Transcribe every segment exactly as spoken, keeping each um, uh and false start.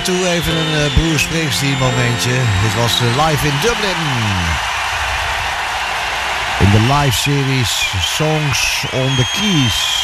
toe even een uh, Bruce Springsteen momentje. Dit was uh, live in Dublin. In de live series Songs on the Keys.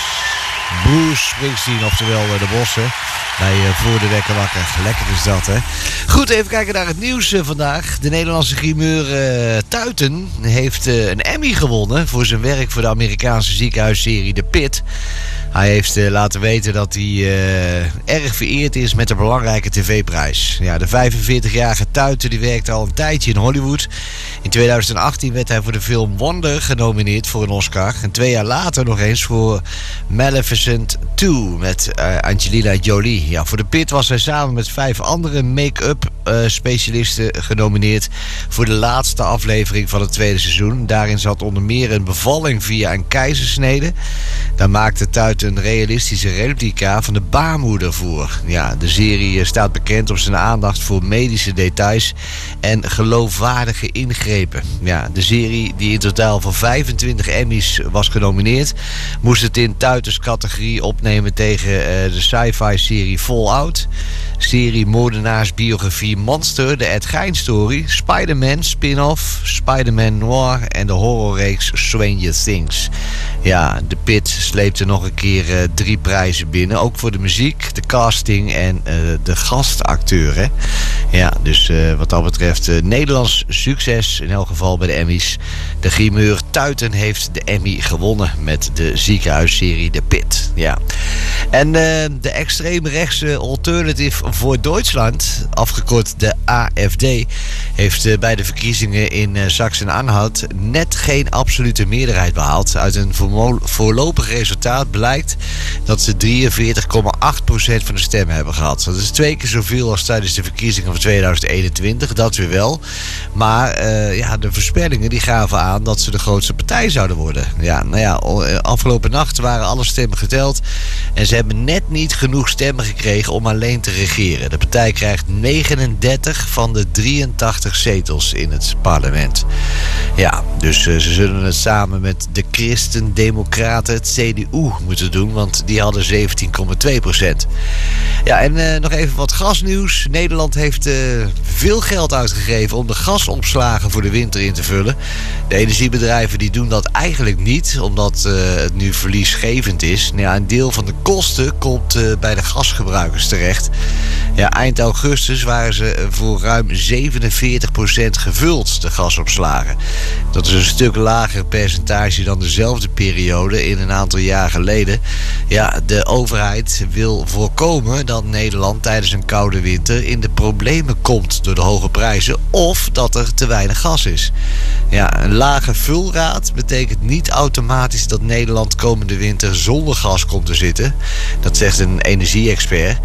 Bruce Springsteen, oftewel uh, de bossen. Bij uh, Voor de Wekker Wakker. Lekker is dat, hè. Goed, even kijken naar het nieuws uh, vandaag. De Nederlandse grimeur uh, Tuiten heeft uh, een Emmy gewonnen voor zijn werk voor de Amerikaanse ziekenhuisserie The Pit. Hij heeft uh, laten weten dat hij uh, erg vereerd is met een belangrijke tv-prijs. Ja, de vijfenveertigjarige Tuiten die werkte al een tijdje in Hollywood. In tweeduizend achttien werd hij voor de film Wonder genomineerd voor een Oscar. En twee jaar later nog eens voor Maleficent twee met uh, Angelina Jolie. Ja, voor The Pit was hij samen met vijf andere make-up uh, specialisten genomineerd voor de laatste aflevering van het tweede seizoen. Daarin zat onder meer een bevalling via een keizersnede. Daar maakte Tuiten een realistische replica van de baarmoeder voor. Ja, de serie staat bekend om zijn aandacht voor medische details en geloofwaardige ingrepen. Ja, de serie, die in totaal voor vijfentwintig Emmys was genomineerd, moest het in Tuitens categorie opnemen tegen uh, de sci-fi serie Fallout, serie moordenaarsbiografie Monster, de Ed Gein Story, Spider-Man spin-off, Spider-Man Noir en de horrorreeks Stranger Things. Ja, The Pit sleepte nog een keer uh, drie prijzen binnen. Ook voor de muziek, de casting en uh, de gastacteur. Hè? Ja, dus uh, wat dat betreft uh, Nederlands succes in elk geval bij de Emmys. De grimeur Tuiten heeft de Emmy gewonnen met de ziekenhuisserie The Pit. Ja. En uh, de extreemrechtse Alternative voor Duitsland, afgekort de A F D, heeft uh, bij de verkiezingen in uh, Sachsen-Anhalt net geen absolute meerderheid behaald. Uit een voorlopig resultaat blijkt dat ze drieënveertig komma acht procent van de stemmen hebben gehad. Dat is twee keer zoveel als tijdens de verkiezingen van tweeduizend eenentwintig, dat weer wel. Maar uh, ja, de voorspellingen die gaven aan dat ze de grootste partij zouden worden. Ja, nou ja, afgelopen nacht waren alle stemmen geteld en ze hebben net niet genoeg stemmen gekregen om alleen te regeren. De partij krijgt negenendertig van de drieëntachtig zetels in het parlement. Ja, dus uh, ze zullen het samen met de Christen-Democraten, het C D U, moeten doen, want die hadden zeventien komma twee procent. Ja, en uh, nog even wat gasnieuws. Nederland heeft uh, veel geld uitgegeven om de gasopslagen voor de winter in te vullen. De energiebedrijven die doen dat eigenlijk niet, omdat uh, het nu verliesgevend is. Nou ja, een deel van de kosten komt uh, bij de gasgebruikers terecht. Ja, eind augustus waren ze voor ruim zevenenveertig procent gevuld, de gasopslagen. Dat is een stuk lager percentage dan dezelfde periode in een aantal jaar geleden. Ja, de overheid wil voorkomen dat Nederland tijdens een koude winter in de problemen komt door de hoge prijzen of dat er te weinig gas is. Ja, een lage vulraad betekent niet automatisch dat Nederland komende winter zonder gas komt te zitten. Dat zegt een energie-expert.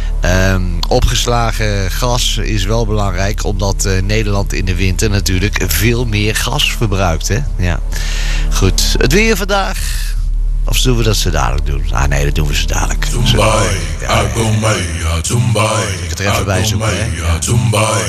Um, opgeslagen gas is wel belangrijk, omdat uh, Nederland in de winter natuurlijk veel meer gas verbruikt. Hè? Ja. Goed, het weer vandaag. Of zullen we dat zo dadelijk doen? Ah nee, dat doen we zo dadelijk. Zo, ja, ja. Ik ga het er even bij zoeken, hè.